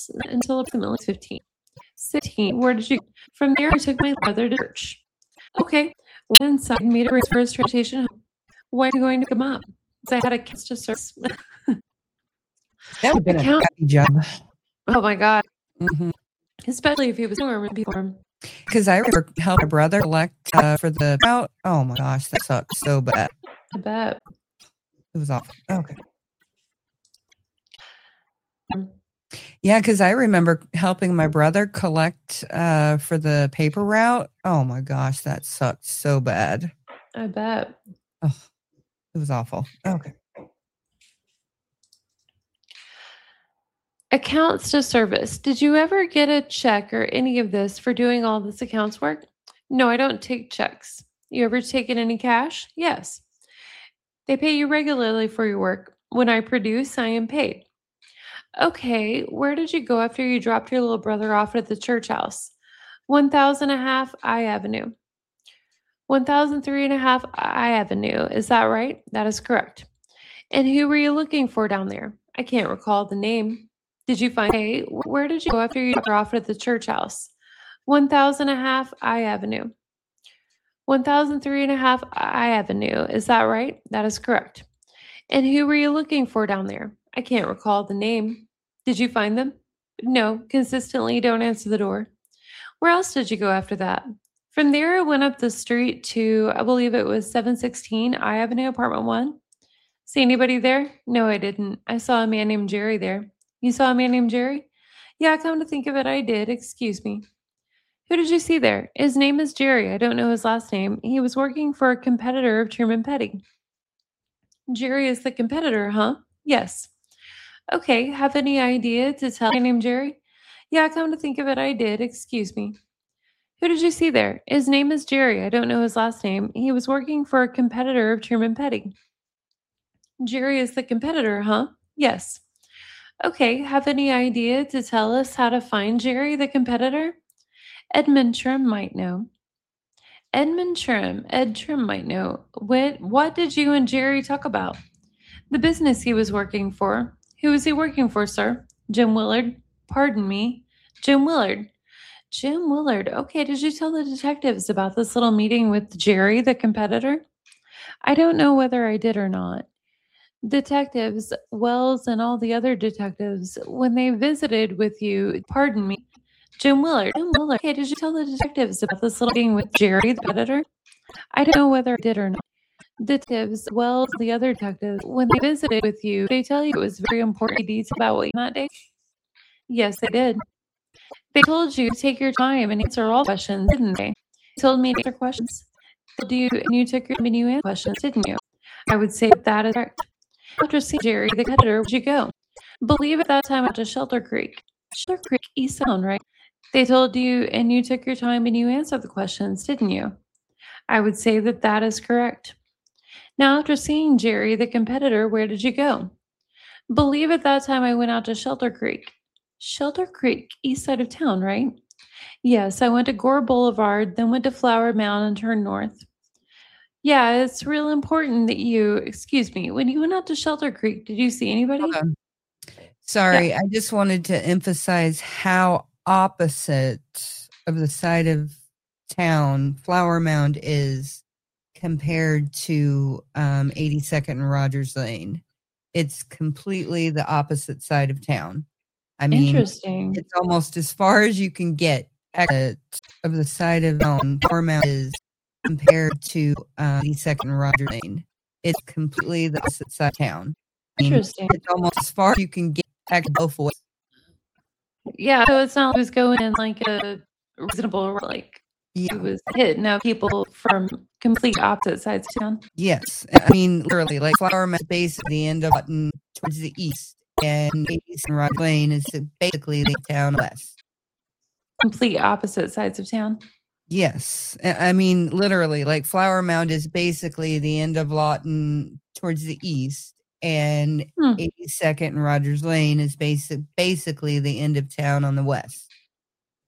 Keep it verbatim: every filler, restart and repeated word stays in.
house until approximately fifteen. sixteen, where did you go? From there, I took my brother to church. Okay, went inside and made arrangements for his transportation home. Why are you going to come up? Because I had accounts to service. That would have been a Account- happy job. Oh my God. Mm-hmm. Especially if he was younger before him. Because I remember helping my brother collect uh, for the out. Oh my gosh, that sucked so bad. I bet. It was awful. Okay. Yeah, because I remember helping my brother collect uh, for the paper route. Oh my gosh, that sucked so bad. I bet. Oh, it was awful. Okay. Accounts to service. Did you ever get a check or any of this for doing all this accounts work? No, I don't take checks. You ever taken any cash? Yes. They pay you regularly for your work. When I produce, I am paid. Okay, where did you go after you dropped your little brother off at the church house? one thousand and a half I Avenue. one thousand three and a half I Avenue. Is that right? That is correct. And who were you looking for down there? I can't recall the name. Did you find, hey, where did you go after you dropped her off at the church house? one thousand and a half I Avenue. one thousand three and a half I Avenue. Is that right? That is correct. And who were you looking for down there? I can't recall the name. Did you find them? No, consistently don't answer the door. Where else did you go after that? From there, I went up the street to, I believe it was seven sixteen I Avenue, apartment one. See anybody there? No, I didn't. I saw a man named Jerry there. You saw a man named Jerry? Yeah, come to think of it, I did. Excuse me. Who did you see there? His name is Jerry. I don't know his last name. He was working for a competitor of Truman Petty. Jerry is the competitor, huh? Yes. Okay, have any idea to tell my name Jerry? Yeah, come to think of it, I did. Excuse me. Who did you see there? His name is Jerry. I don't know his last name. He was working for a competitor of Truman Petty. Jerry is the competitor, huh? Yes. Okay, have any idea to tell us how to find Jerry, the competitor? Edmund Trim might know. Edmund Trim, Ed Trim might know. What, what did you and Jerry talk about? The business he was working for. Who was he working for, sir? Jim Willard. Pardon me. Jim Willard. Jim Willard. Okay, did you tell the detectives about this little meeting with Jerry, the competitor? I don't know whether I did or not. Detectives, Wells and all the other detectives, when they visited with you, pardon me, Jim Willard. Jim Willard. Okay, did you tell the detectives about this little meeting with Jerry, the competitor? I don't know whether I did or not. Detectives, Wells, the other detectives, when they visited with you, they tell you it was very important details about what you that day? Yes, they did. They told you to take your time and answer all questions, didn't they? They told me to answer questions. Do you, and you took your time and you answered questions, didn't you? I would say that is correct. After seeing Jerry, the competitor, where'd you go? Believe at that time out to Shelter Creek. Shelter Creek, East Sound, right? They told you and you took your time and you answered the questions, didn't you? I would say that that is correct. Now, after seeing Jerry, the competitor, where did you go? Believe at that time I went out to Shelter Creek. Shelter Creek, east side of town, right? Yes, I went to Gore Boulevard, then went to Flower Mound and turned north. Yeah, it's real important that you, excuse me, when you went out to Shelter Creek, did you see anybody? Hold on. Sorry, Yeah. I just wanted to emphasize how opposite of the side of town Flower Mound is compared to um, eighty-second and Rogers Lane. It's completely the opposite side of town. I mean, Interesting. it's almost as far as you can get exit of the side of town Flower Mound is compared to um, eighty-second and Rogers Lane. It's completely the opposite side of town. I mean, Interesting. it's almost as far as you can get back both ways. Yeah, so it's not like it was going in like a reasonable, like Yeah. it was hit. Now people from complete opposite sides of town. Yes. I mean, literally, like Flower Mound is basically the end of Button towards the east, and eighty-second and Rogers Lane is basically the town west. Complete opposite sides of town. Yes. I mean, literally, like Flower Mound is basically the end of Lawton towards the east, and Hmm. eighty-second and Rogers Lane is basic, basically the end of town on the west.